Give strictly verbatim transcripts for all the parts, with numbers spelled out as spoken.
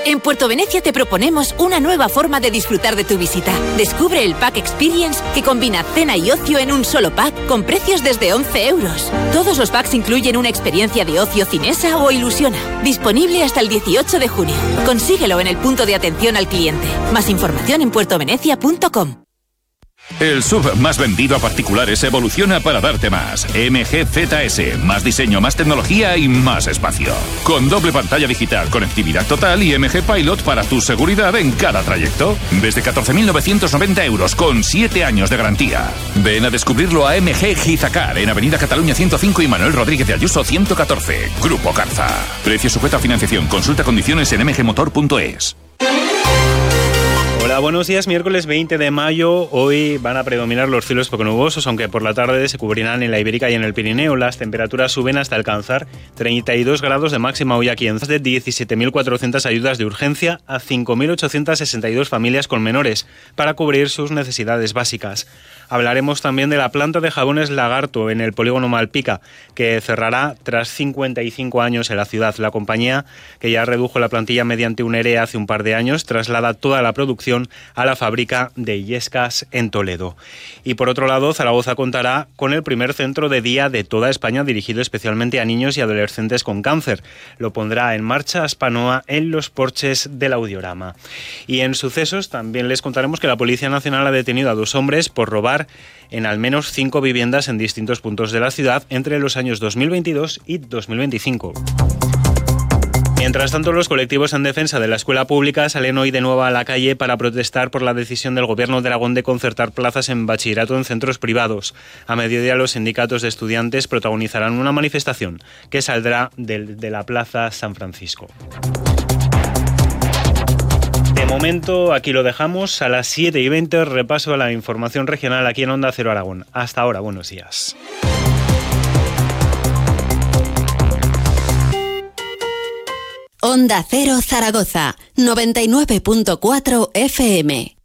En Puerto Venecia te proponemos una nueva forma de disfrutar de tu visita. Descubre el Pack Experience, que combina cena y ocio en un solo pack con precios desde once euros. Todos los packs incluyen una experiencia de ocio Cinesa o Ilusiona. Disponible hasta el dieciocho de junio. Consíguelo en el punto de atención al cliente. Más información en puerto venecia punto com. El S U V más vendido a particulares evoluciona para darte más. M G Z S, más diseño, más tecnología y más espacio. Con doble pantalla digital, conectividad total y M G Pilot para tu seguridad en cada trayecto. Desde catorce mil novecientos noventa euros con siete años de garantía. Ven a descubrirlo a M G Gizacar en Avenida Cataluña ciento cinco y Manuel Rodríguez de Ayuso ciento catorce. Grupo Carza. Precio sujeto a financiación. Consulta condiciones en m g motor punto es. Hola, buenos días. Miércoles veinte de mayo. Hoy van a predominar los cielos poco nubosos, aunque por la tarde se cubrirán en la Ibérica y en el Pirineo. Las temperaturas suben hasta alcanzar treinta y dos grados de máxima hoy aquí en de diecisiete mil cuatrocientas ayudas de urgencia a cinco mil ochocientas sesenta y dos familias con menores para cubrir sus necesidades básicas. Hablaremos también de la planta de jabones Lagarto en el polígono Malpica, que cerrará tras cincuenta y cinco años en la ciudad. La compañía, que ya redujo la plantilla mediante un E R E hace un par de años, traslada toda la producción a la fábrica de Illescas en Toledo. Y por otro lado, Zaragoza contará con el primer centro de día de toda España dirigido especialmente a niños y adolescentes con cáncer. Lo pondrá en marcha Aspanoa en los porches del Audiorama. Y en sucesos también les contaremos que la Policía Nacional ha detenido a dos hombres por robar en al menos cinco viviendas en distintos puntos de la ciudad entre los años dos mil veintidós y dos mil veinticinco. Mientras tanto, los colectivos en defensa de la escuela pública salen hoy de nuevo a la calle para protestar por la decisión del Gobierno de Aragón de concertar plazas en bachillerato en centros privados. A mediodía, los sindicatos de estudiantes protagonizarán una manifestación que saldrá de, de la Plaza San Francisco. De momento, aquí lo dejamos. A las siete y veinte, repaso a la información regional aquí en Onda Cero Aragón. Hasta ahora, buenos días. Onda Cero Zaragoza, noventa y nueve punto cuatro F M.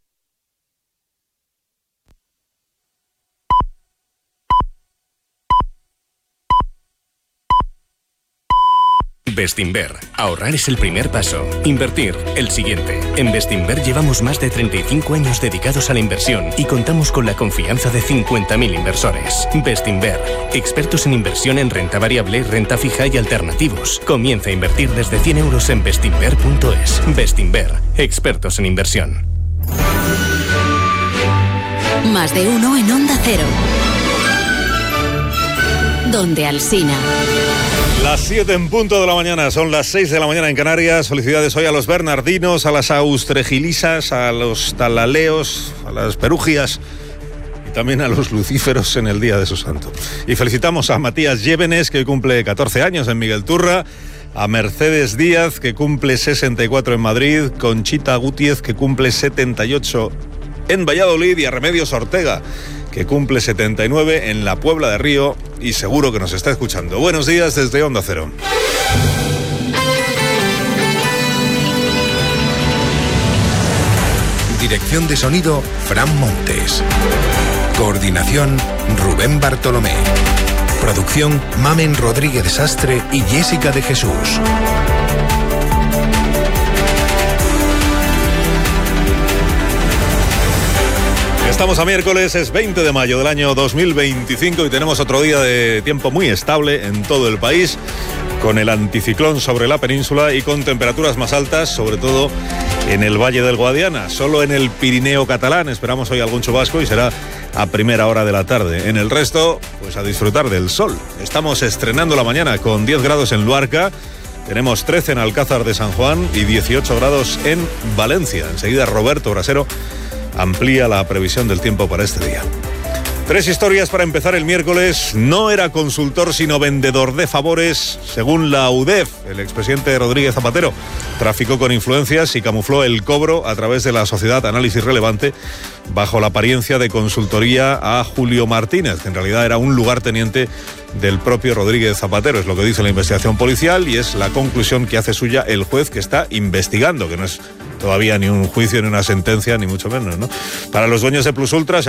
Bestinver. Ahorrar es el primer paso. Invertir, el siguiente. En Bestinver llevamos más de treinta y cinco años dedicados a la inversión y contamos con la confianza de cincuenta mil inversores. Bestinver. Expertos en inversión en renta variable, renta fija y alternativos. Comienza a invertir desde cien euros en bestinver punto es. Bestinver. Expertos en inversión. Más de uno en Onda Cero. Donde Alsina. Las siete en punto de la mañana, son las seis de la mañana en Canarias. Felicidades hoy a los bernardinos, a las austregilisas, a los talaleos, a las perugias y también a los lucíferos en el día de su santo. Y felicitamos a Matías Llévenes, que hoy cumple catorce años en Miguel Turra, a Mercedes Díaz, que cumple sesenta y cuatro en Madrid, Conchita Gutiérrez, que cumple setenta y ocho en Valladolid, y a Remedios Ortega, que cumple setenta y nueve en la Puebla de Río y seguro que nos está escuchando. Buenos días desde Onda Cero. Dirección de sonido, Fran Montes. Coordinación, Rubén Bartolomé. Producción, Mamen Rodríguez Sastre y Jessica de Jesús. Estamos a miércoles, es veinte de mayo del año dos mil veinticinco y tenemos otro día de tiempo muy estable en todo el país, con el anticiclón sobre la península y con temperaturas más altas, sobre todo en el Valle del Guadiana. Solo en el Pirineo catalán esperamos hoy algún chubasco y será a primera hora de la tarde. En el resto, pues a disfrutar del sol. Estamos estrenando la mañana con diez grados en Luarca, tenemos trece en Alcázar de San Juan y dieciocho grados en Valencia. Enseguida Roberto Brasero amplía la previsión del tiempo para este día. Tres historias para empezar el miércoles. No era consultor sino vendedor de favores, según la U D E F. El expresidente Rodríguez Zapatero traficó con influencias y camufló el cobro a través de la sociedad Análisis Relevante bajo la apariencia de consultoría a Julio Martínez, que en realidad era un lugarteniente del propio Rodríguez Zapatero. Es lo que dice la investigación policial y es la conclusión que hace suya el juez que está investigando, que no es todavía ni un juicio, ni una sentencia, ni mucho menos, ¿no? Para los dueños de Plus Ultra,